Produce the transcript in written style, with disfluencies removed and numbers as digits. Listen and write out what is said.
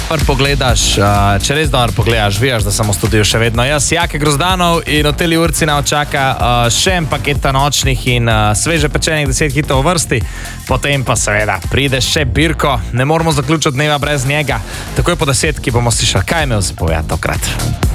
Pogledaš, če res dobro pogledaš, vidiš, da sem v studiu še vedno jaz, Jake Grozdanov, in v teli urci nam čaka še en paket nočnih in sveže pečenih 10 hitov v vrsti, potem pa seveda pride še Birko, ne moramo zaključiti dneva brez njega. Takoj po 10 bomo slišali, kaj imel zapovedati tokrat.